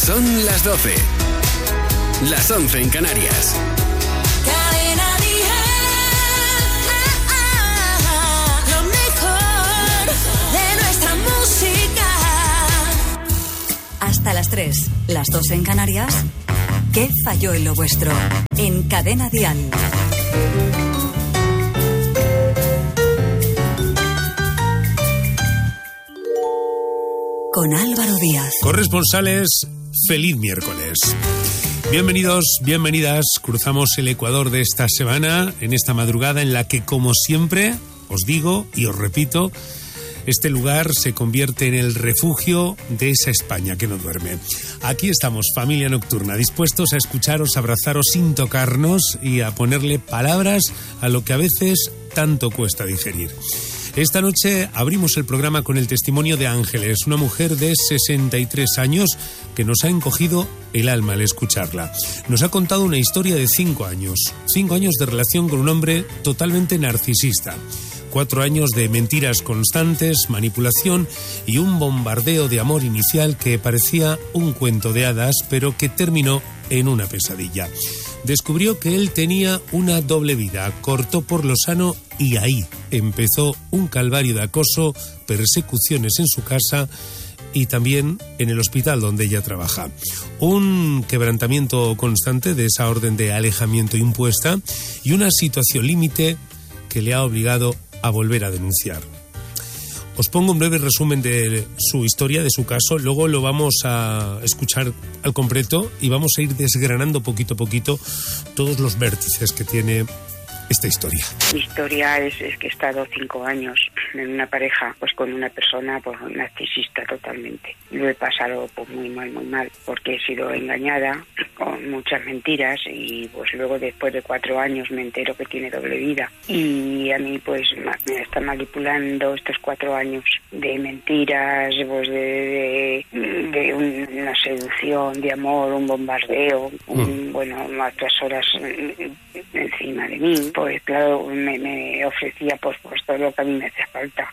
Son las 12. Las 11 en Canarias. Cadena Dial. Lo mejor de nuestra música. Hasta las 3, las 2 en Canarias. ¿Qué falló en lo vuestro? En Cadena Dial. Con Álvaro Díaz. Corresponsales, feliz miércoles. Bienvenidos, bienvenidas. Cruzamos el Ecuador de esta semana, en esta madrugada en la que, como siempre, os digo y os repito, este lugar se convierte en el refugio de esa España que no duerme. Aquí estamos, familia nocturna, dispuestos a escucharos, abrazaros sin tocarnos y a ponerle palabras a lo que a veces tanto cuesta digerir. Esta noche abrimos el programa con el testimonio de Ángeles, una mujer de 63 años que nos ha encogido el alma al escucharla. Nos ha contado una historia de 5 años. 5 años de relación con un hombre totalmente narcisista. 4 años de mentiras constantes, manipulación y un bombardeo de amor inicial que parecía un cuento de hadas, pero que terminó en una pesadilla. Descubrió que él tenía una doble vida, cortó por lo sano y ahí empezó un calvario de acoso, persecuciones en su casa y también en el hospital donde ella trabaja. Un quebrantamiento constante de esa orden de alejamiento impuesta y una situación límite que le ha obligado a volver a denunciar. Os pongo un breve resumen de su historia, de su caso, luego lo vamos a escuchar al completo y vamos a ir desgranando poquito a poquito todos los vértices que tiene esta historia. Mi historia es que he estado 5 años en una pareja pues con una persona pues narcisista totalmente. Lo he pasado pues muy mal, porque he sido engañada con muchas mentiras y pues luego después de 4 años me entero que tiene doble vida. Y a mí pues me está manipulando estos 4 años de mentiras, pues de una seducción, de amor, un bombardeo, otras horas encima de mí. Pues claro, me ofrecía pues todo lo que a mí me hacía falta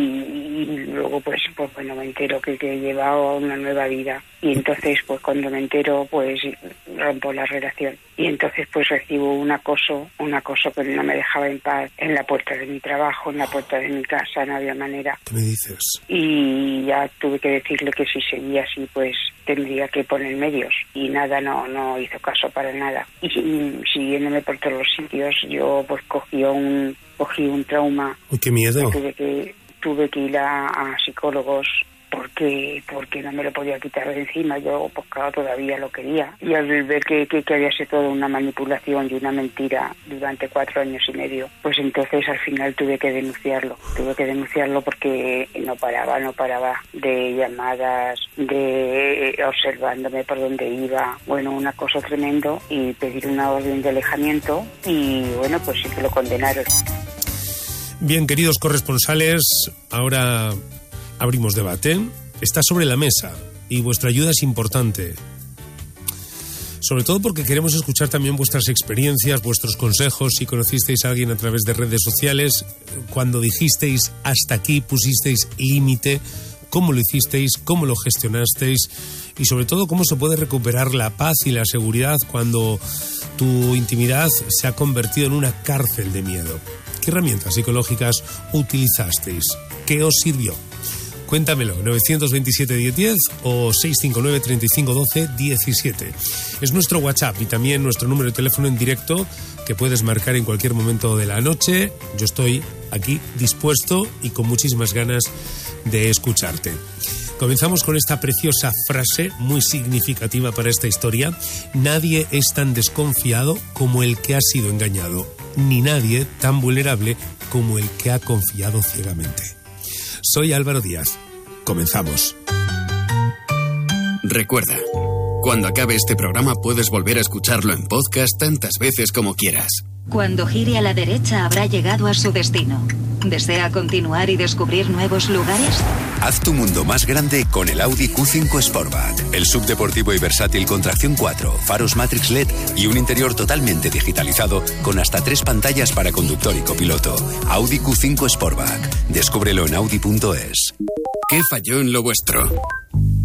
y luego pues me entero que he llevado una nueva vida y entonces pues cuando me entero pues rompo la relación y entonces pues recibo un acoso que no me dejaba en paz en la puerta de mi trabajo, en la puerta de mi casa, no había manera. ¿Qué me dices? Y ya tuve que decirle que si seguía así pues tendría que poner medios y nada, no hizo caso para nada y siguiéndome por todos los sitios yo pues cogí un trauma. ¡Uy, qué miedo! Tuve que ir a psicólogos porque no me lo podía quitar de encima. Yo pues claro, todavía lo quería y al ver que había sido toda una manipulación y una mentira durante 4 años y medio, pues entonces al final tuve que denunciarlo porque no paraba de llamadas, de observándome por donde iba, un acoso tremendo y pedir una orden de alejamiento y pues sí que lo condenaron. Bien, queridos corresponsales, ahora abrimos debate. Está sobre la mesa y vuestra ayuda es importante. Sobre todo porque queremos escuchar también vuestras experiencias, vuestros consejos. Si conocisteis a alguien a través de redes sociales, cuando dijisteis hasta aquí, pusisteis límite, cómo lo hicisteis, cómo lo gestionasteis y sobre todo cómo se puede recuperar la paz y la seguridad cuando tu intimidad se ha convertido en una cárcel de miedo. ¿Qué herramientas psicológicas utilizasteis? ¿Qué os sirvió? Cuéntamelo, 927-1010 o 659-3512-17. Es nuestro WhatsApp y también nuestro número de teléfono en directo que puedes marcar en cualquier momento de la noche. Yo estoy aquí dispuesto y con muchísimas ganas de escucharte. Comenzamos con esta preciosa frase muy significativa para esta historia. Nadie es tan desconfiado como el que ha sido engañado, ni nadie tan vulnerable como el que ha confiado ciegamente. Soy Álvaro Díaz. Comenzamos. Recuerda, cuando acabe este programa puedes volver a escucharlo en podcast tantas veces como quieras. Cuando gire a la derecha habrá llegado a su destino. ¿Desea continuar y descubrir nuevos lugares? Haz tu mundo más grande con el Audi Q5 Sportback. El subdeportivo y versátil con tracción 4, faros Matrix LED y un interior totalmente digitalizado con hasta 3 pantallas para conductor y copiloto. Audi Q5 Sportback. Descúbrelo en Audi.es. ¿Qué falló en lo vuestro?